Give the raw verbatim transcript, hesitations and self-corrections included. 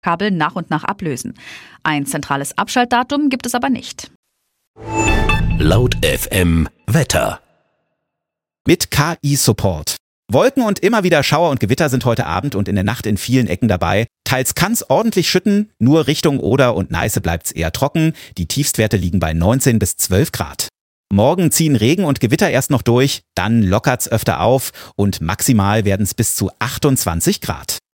Kabel nach und nach ablösen. Ein zentrales Abschaltdatum gibt es aber nicht. Laut F M Wetter. Mit K I-Support. Wolken und immer wieder Schauer und Gewitter sind heute Abend und in der Nacht in vielen Ecken dabei. Teils kann's ordentlich schütten, nur Richtung Oder und Neiße bleibt's eher trocken. Die Tiefstwerte liegen bei neunzehn bis zwölf Grad. Morgen ziehen Regen und Gewitter erst noch durch, dann lockert's öfter auf und maximal werden's bis zu achtundzwanzig Grad.